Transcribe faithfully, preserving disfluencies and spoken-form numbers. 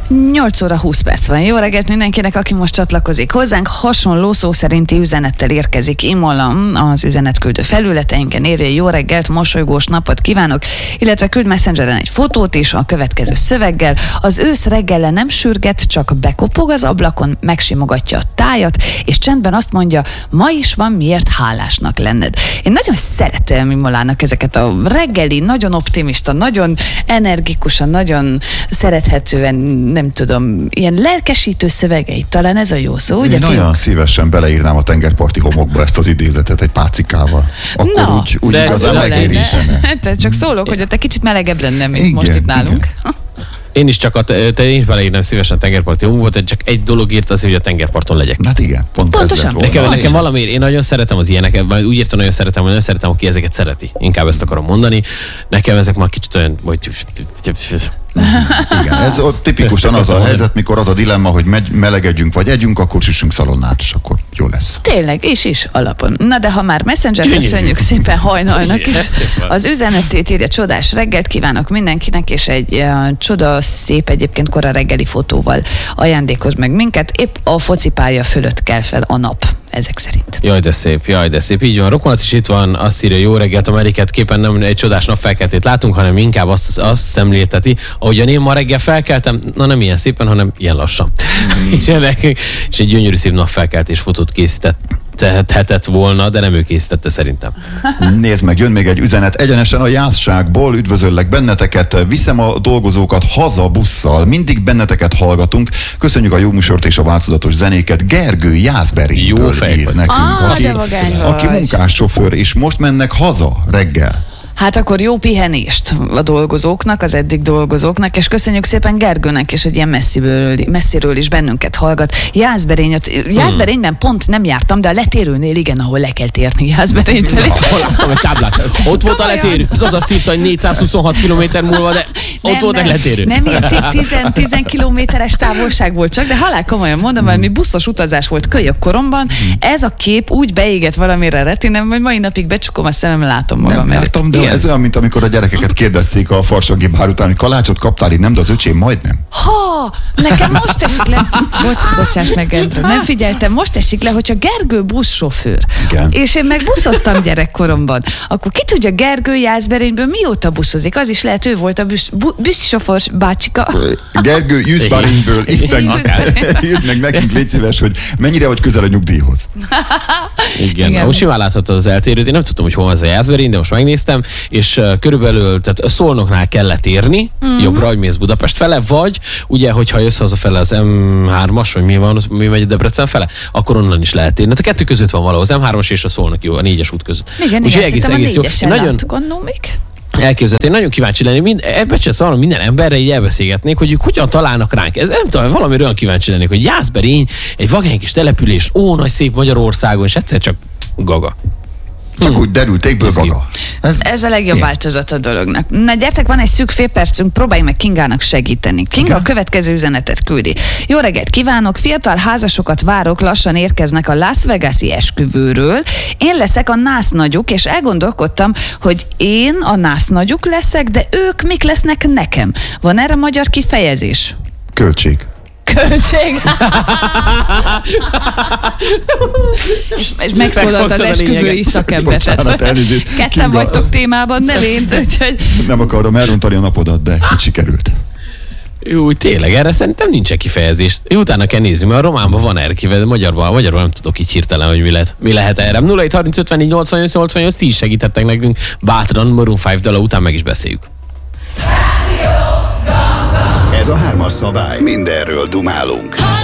nyolc óra húsz perc van. Jó reggelt mindenkinek, aki most csatlakozik hozzánk. Hasonló szó szerinti üzenettel érkezik Imola az üzenetküldő felületeinken. Érje, jó reggelt, mosolygós napot kívánok, illetve küld Messengeren egy fotót is a következő szöveggel. Az ősz reggele nem sürget, csak bekopog az ablakon, megsimogatja a tájat, és csendben azt mondja, ma is van miért hálásnak lenned. Én nagyon szeretem Imolának ezeket a reggeli, nagyon optimista, nagyon energikusan, nagyon szerethetően, nem tudom, ilyen lelkesítő szövegeit, talán ez a jó szó, ugye? Én olyan szívesen beleírnám a tengerparti homokba ezt az idézetet egy pácikával. Akkor Na, úgy, úgy igazán megérítene. Hát csak szólok, hogy te kicsit melegebb lenne, mint igen, most itt nálunk. Igen. Én is csak a, te, én is beleírnám szívesen a tengerparti homokba, csak egy dolog írt az, hogy a tengerparton legyek. Hát igen, pont pontosan. Ez lett nekem, nekem valamiért, én nagyon szeretem az ilyeneket, vagy úgy értem, nagyon szeretem, hogy nagyon szeretem, aki ezeket szereti. Inkább ezt akarom mondani. Nekem ezek már kicsit olyan, hogy... Igen, ez tipikusan az a helyzet, mikor az a dilemma, hogy megy, melegedjünk vagy együnk, akkor süssünk szalonnát, és akkor jó lesz. Tényleg, és is alapon. Na de ha már Messenger, köszönjük szépen Hajnalnak is. Az üzenetét írja, csodás reggelt kívánok mindenkinek, és egy uh, csoda szép egyébként kora reggeli fotóval ajándékoz meg minket. Épp a focipálya fölött kell fel a nap. Ezek szerint. Jaj, de szép, jaj, de szép. Így van. Rokonat is itt van, azt írja, jó reggelt, Amerikát képen nem egy csodás napfelkeltét látunk, hanem inkább azt, azt szemlélteti, ahogyan én ma reggel felkeltem, na nem ilyen szépen, hanem ilyen lassan. Mm. és egy gyönyörű szép napfelkeltés fotót készített. tehetett volna, de nem ő készítette szerintem. Nézd meg, jön még egy üzenet egyenesen a Jászságból, üdvözöllek benneteket, viszem a dolgozókat haza busszal, mindig benneteket hallgatunk, köszönjük a jó műsort és a változatos zenéket, Gergő Jászberényből ír nekünk, ah, aki, aki munkássofőr, és most mennek haza reggel. Hát akkor jó pihenést a dolgozóknak, az eddig dolgozóknak, és köszönjük szépen Gergőnek is, hogy ilyen messziből, messziről is bennünket hallgat. Jászberény, Jászberényben pont nem jártam, de a letérőnél igen, ahol le kell térni Jászberény felé. Láttam egy táblát. Ott volt a letérő. Igaz, azt írta, hogy négyszázhuszonhat kilométer múlva, de ott nem, volt egy letérő. Nem ilyen tíz kilométeres távolság volt csak, de halál komolyan mondom, mert mi buszos utazás volt kölyök koromban. Ez a kép úgy beégett valamire a retinem, hogy mai napig becsukom a szemem, látom magam előtt. Ez olyan, mint amikor a gyerekeket kérdezték a farsangyi bár után, hogy kalácsot kaptál, így nem, de az öcsém majdnem. Ha, nekem most esik le, bocs, bocsáss meg, Endre, nem figyeltem, most esik le, hogyha Gergő buszsofőr, igen, és én meg buszoztam gyerekkoromban, akkor ki tudja, Gergő Jászberényből mióta buszozik? Az is lehet, ő volt a busz, bu, buszsofőr bácsika. Gergő Jászberényből írt meg, írt meg nekünk, légy szíves, hogy mennyire vagy közel a nyugdíjhoz. Igen, igen. Most simán látható az eltérőt, én nem tudtam, hogy hol az a Jászberény, de most megnéztem, és körülbelül, tehát Szolnoknál kellett érni, mm-hmm. jobbra, hogy mész Budapest fele, vagy ugye, hogyha jössz hazafele az em hármas, vagy mi van, mi megy Debrecen fele, akkor onnan is lehet érni. Tehát a kettő között van valahol, az em hármas és a Szolnoki, a négyes út között. Igen, úgyhogy igen, egész, egész jó. Nagyon elképzelhető, én nagyon kíváncsi lenni, mind, ebbe se szóval minden emberre így elbeszélgetnék, hogy ők hogyan találnak ránk. Ez, nem tudom, valami olyan kíváncsi lennék, hogy Jászberény, egy vagány kis település, ó, nagy szép Magyarországon, és egyszer csak gaga. Csak hmm. úgy derültékből gaga. Ez, Ez a legjobb ilyen változat a dolognak. Na gyertek, van egy szűk fél percünk, próbálj meg Kingának segíteni. Kinga igen? A következő üzenetet küldi. Jó reggelt kívánok, fiatal házasokat várok, lassan érkeznek a Las Vegas-i esküvőről. Én leszek a násznagyuk, és elgondolkodtam, hogy én a násznagyuk leszek, de ők mik lesznek nekem. Van erre magyar kifejezés? Költség. Költség. és, és megszólalt az esküvői szakember. Ketten vagytok témában, nem én. Úgyhogy... Nem akarom elrontani a napodat, de így sikerült. Jó, tényleg, erre szerintem nincsen kifejezés. Jó, utána kell nézni, mert a románban van erre kifejezés, magyarban, magyarban nem tudok így hirtelen, hogy mi lehet, mi lehet erre. nulla hét harminc ötvennégy nyolcvannyolc nyolcvannyolc, ti is segítettek nekünk, bátran, Maroon öt dala után meg is beszéljük. Ez a hármas szabály. Mindenről dumálunk.